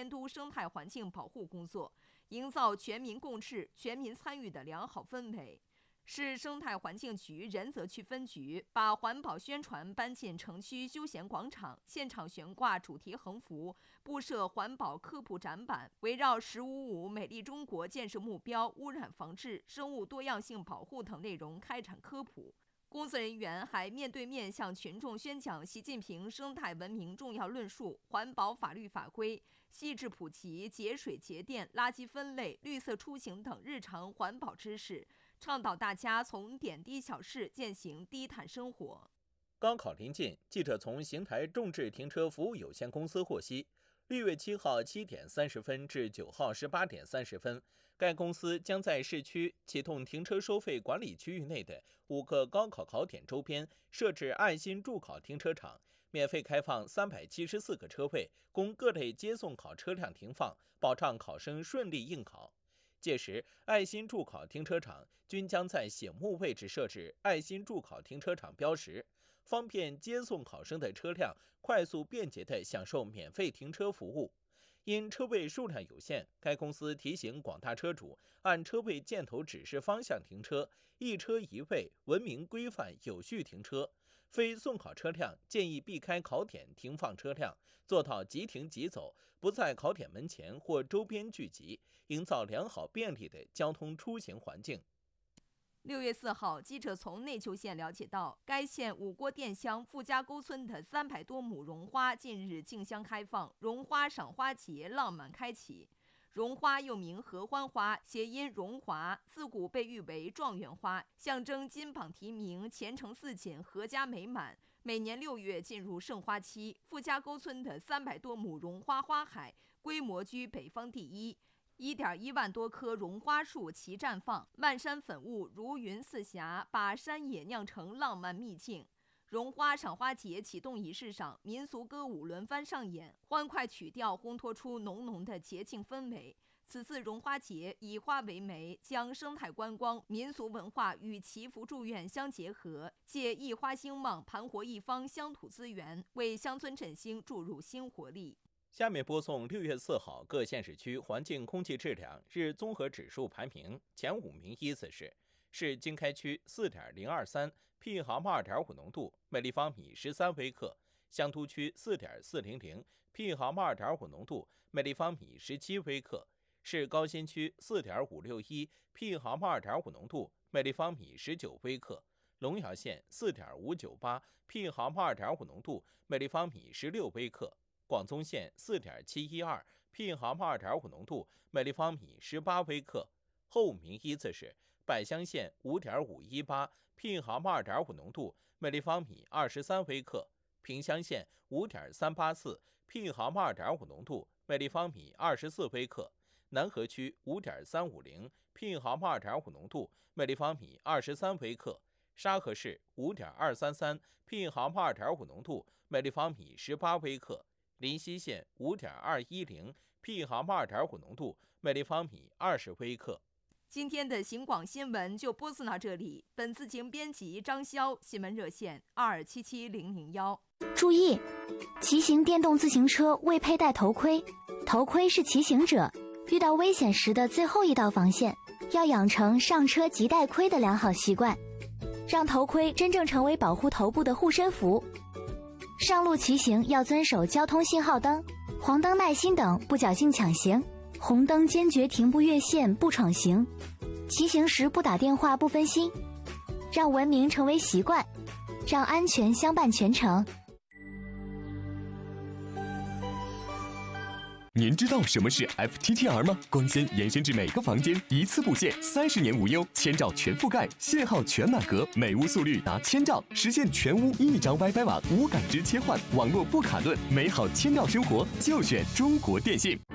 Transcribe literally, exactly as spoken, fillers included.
监督生态环境保护工作，营造全民共治、全民参与的良好氛围。市生态环境局仁泽区分局把环保宣传搬进城区休闲广场，现场悬挂主题横幅，布设环保科普展板，围绕“十五五”美丽中国建设目标、污染防治、生物多样性保护等内容开展科普。工作人员还面对面向群众宣讲习近平生态文明重要论述、环保法律法规，细致普及节水节电、垃圾分类、绿色出行等日常环保知识，倡导大家从点滴小事践行低碳生活。 高考临近，记者从邢台众志停车服务有限公司获悉，六月七号七点三十分至九号十八点三十分，该公司将在市区启动停车收费管理区域内的五个高考考点周边设置爱心助考停车场，免费开放三百七十四个车位，供各类接送考车辆停放，保障考生顺利应考。届时，爱心助考停车场均将在醒目位置设置爱心助考停车场标识，方便接送考生的车辆快速便捷地享受免费停车服务。因车位数量有限，该公司提醒广大车主按车位箭头指示方向停车，一车一位，文明规范有序停车。非送考车辆建议避开考点停放车辆，做到即停即走，不在考点门前或周边聚集，营造良好便利的交通出行环境。 六月四号，记者从内丘县了解到，该县五郭店乡傅家沟村的三百多亩绒花近日竞相开放，绒花赏花节浪漫开启。绒花又名合欢花，谐音荣华，自古被誉为状元花，象征金榜题名、前程似锦、阖家美满。每年六月进入盛花期，傅家沟村的三百多亩绒花花海规模居北方第一。一点一万多棵绒花树齐绽放，漫山粉雾如云似霞，把山野酿成浪漫秘境。绒花赏花节启动仪式上，民俗歌舞轮番上演，欢快曲调烘托出浓浓的节庆氛围。此次绒花节以花为媒，将生态观光、民俗文化与祈福祝愿相结合，借一花兴旺，盘活一方乡土资源，为乡村振兴注入新活力。 下面播送六月四号各县市区环境空气质量日综合指数排名，前五名依次是：市经开区 四点零二三 P 毫摩 二点五 浓度，每立方米十三微克；香都区 四点四零零 P 毫摩 二点五 浓度，每立方米十七微克；市高新区 四点五六一 P 毫摩 二点五 浓度，每立方米十九微克；龙阳县 四点五九八 P 毫摩 二点五 浓度，每立方米十六微克；广宗县 四点七一二 P 毫摩 二点五 浓度，每立方米十八微克。后五名依次是百乡县 五点五一八 P 毫摩 二点五 浓度，每立方米二十三微克；萍乡县 五点三八四 P 毫摩 二点五 浓度，每立方米二十四微克；南河区 五点三五零 P 毫摩 二点五 浓度，每立方米二十三微克；沙河市 五点二三三 P 毫摩 二点五 浓度，每立方米十八微克；临溪县 五点二一零 P 毫摩 二点五 浓度，每立方米二十微克。 今天的行广新闻就播送到这里。本次节目编辑张潇，新闻热线二二七七零零幺。 注意，骑行电动自行车未佩戴头盔，头盔是骑行者遇到危险时的最后一道防线，要养成上车即戴盔的良好习惯，让头盔真正成为保护头部的护身符。上路骑行要遵守交通信号灯、黄灯耐心等，不侥幸抢行，红灯坚决停不越线不闯行，骑行时不打电话不分心，让文明成为习惯，让安全相伴全程。 您知道什么是 F T T R 吗？光纤延伸至每个房间，一次布线，三十年无忧，千兆全覆盖，信号全满格，每屋速率达千兆，实现全屋一张 WiFi 网无感知切换，网络不卡顿，美好千兆生活就选中国电信。